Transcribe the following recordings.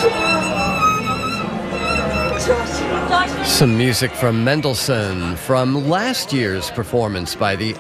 Some music from Mendelssohn from last year's performance by the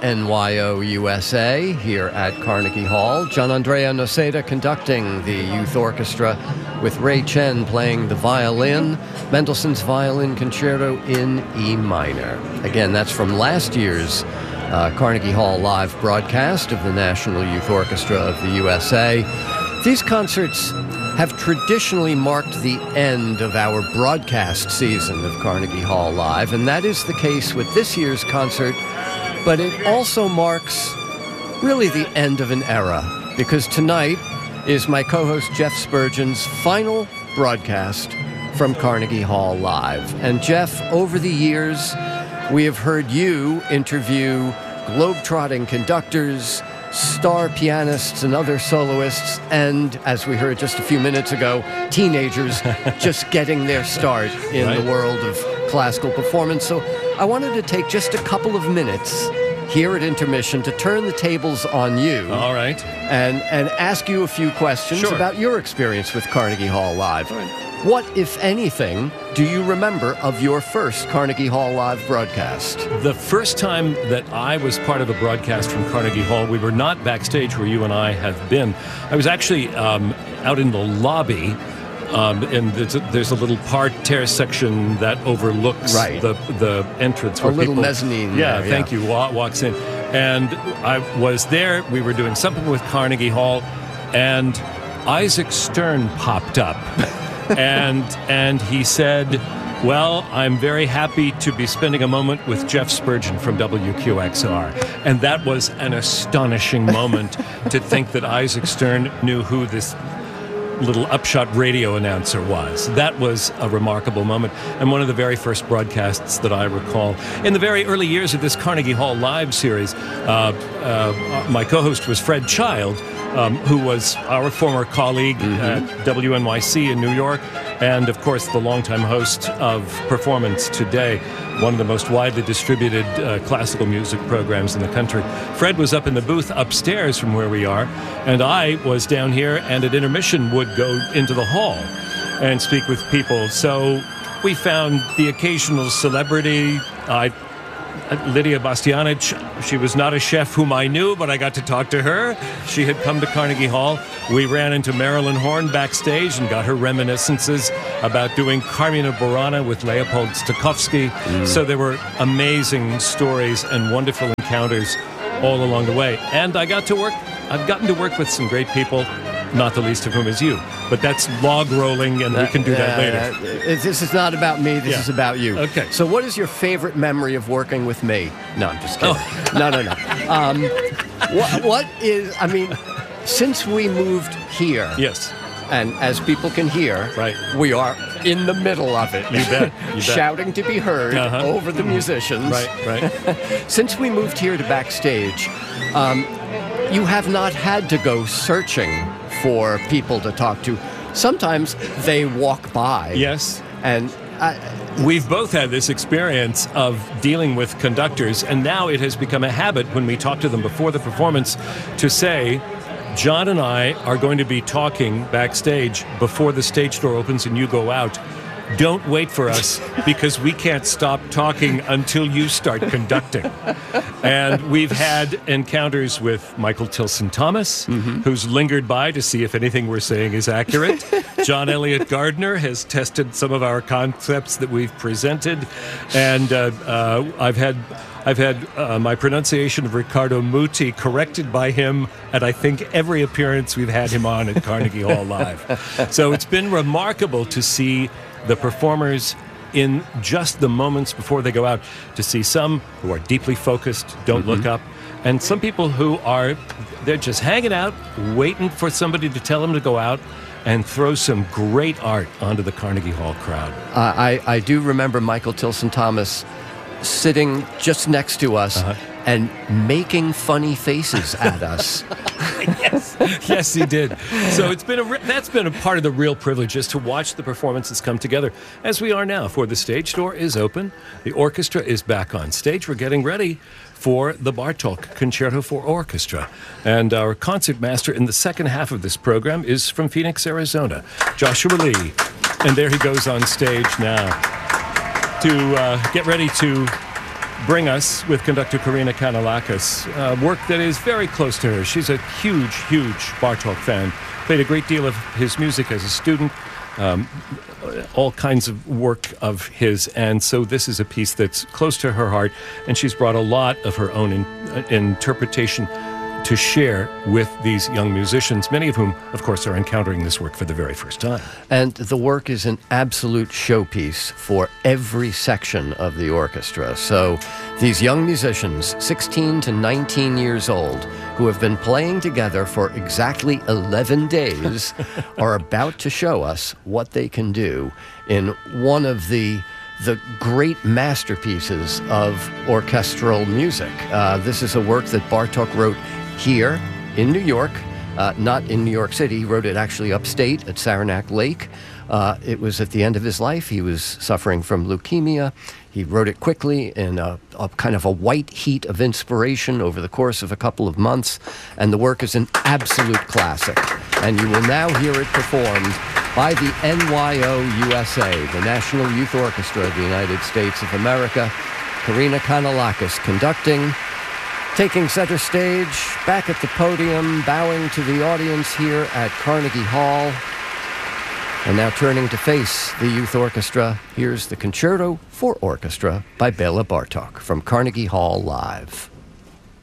NYOUSA here at Carnegie Hall. Gianandrea Noseda conducting the youth orchestra with Ray Chen playing the violin, Mendelssohn's Violin Concerto in E minor. Again, that's from last year's Carnegie Hall live broadcast of the National Youth Orchestra of the USA. These concerts have traditionally marked the end of our broadcast season of Carnegie Hall Live, and that is the case with this year's concert, but it also marks really the end of an era, because tonight is my co-host Jeff Spurgeon's final broadcast from Carnegie Hall Live. And Jeff, over the years, we have heard you interview globe-trotting conductors, star pianists and other soloists, and, as we heard just a few minutes ago, teenagers just getting their start in the world of classical performance. So I wanted to take just a couple of minutes here at intermission to turn the tables on you. All right. And ask you a few questions about your experience with Carnegie Hall Live. What, if anything, do you remember of your first Carnegie Hall Live broadcast? The first time that I was part of a broadcast from Carnegie Hall, we were not backstage where you and I have been. I was actually out in the lobby, and there's a little parterre section that overlooks the entrance. A little mezzanine. Thank you. Walks in. And I was there. We were doing something with Carnegie Hall, and Isaac Stern popped up. And he said, well, I'm very happy to be spending a moment with Jeff Spurgeon from WQXR. And that was an astonishing moment to think that Isaac Stern knew who this little upshot radio announcer was. That was a remarkable moment, and one of the very first broadcasts that I recall. In the very early years of this Carnegie Hall Live series, my co-host was Fred Child, who was our former colleague at WNYC in New York, and of course the longtime host of Performance Today, one of the most widely distributed classical music programs in the country. Fred was up in the booth upstairs from where we are, and I was down here, and at intermission would go into the hall and speak with people. So we found the occasional celebrity. Lydia Bastianich, she was not a chef whom I knew, but I got to talk to her. She had come to Carnegie Hall. We ran into Marilyn Horne backstage and got her reminiscences about doing Carmina Burana with Leopold Stokowski. So there were amazing stories and wonderful encounters all along the way. And I've gotten to work with some great people, not the least of whom is you. But that's log rolling, and we can do that later. This is not about me. This is about you. Okay. So what is your favorite memory of working with me? No, I'm just kidding. No. What is, I mean, since we moved here. Yes. And as people can hear, we are in the middle of it. You bet. Shouting to be heard over the musicians. Right. Since we moved here to backstage, you have not had to go searching for people to talk to. Sometimes they walk by. Yes. And we've both had this experience of dealing with conductors, and now it has become a habit when we talk to them before the performance to say, John and I are going to be talking backstage before the stage door opens and you go out. Don't wait for us, because we can't stop talking until you start conducting. And we've had encounters with Michael Tilson Thomas, who's lingered by to see if anything we're saying is accurate. John Elliott Gardner has tested some of our concepts that we've presented. And I've had my pronunciation of Riccardo Muti corrected by him at, I think, every appearance we've had him on at Carnegie Hall Live. So it's been remarkable to see the performers in just the moments before they go out, to see some who are deeply focused, don't look up, and some people who they're just hanging out, waiting for somebody to tell them to go out, and throw some great art onto the Carnegie Hall crowd. I do remember Michael Tilson Thomas sitting just next to us, and making funny faces at us. Yes, he did. So that's been a part of the real privilege, is to watch the performances come together, as we are now. For the stage door is open. The orchestra is back on stage. We're getting ready for the Bartók Concerto for Orchestra. And our concert master in the second half of this program is from Phoenix, Arizona, Joshua Lee. And there he goes on stage now to get ready to bring us, with conductor Karina Kanellakis, work that is very close to her. She's a huge, huge Bartók fan. Played a great deal of his music as a student, all kinds of work of his, and so this is a piece that's close to her heart, and she's brought a lot of her own interpretation to share with these young musicians, many of whom, of course, are encountering this work for the very first time. And the work is an absolute showpiece for every section of the orchestra. So these young musicians, 16 to 19 years old, who have been playing together for exactly 11 days, are about to show us what they can do in one of the great masterpieces of orchestral music. This is a work that Bartók wrote here in New York, not in New York City. He wrote it actually upstate at Saranac Lake. It was at the end of his life. He was suffering from leukemia. He wrote it quickly in a kind of a white heat of inspiration over the course of a couple of months, and the work is an absolute classic. And you will now hear it performed by the NYO USA, the National Youth Orchestra of the United States of America. Karina Kanellakis conducting, taking center stage, back at the podium, bowing to the audience here at Carnegie Hall. And now turning to face the youth orchestra, here's the Concerto for Orchestra by Bela Bartók from Carnegie Hall Live.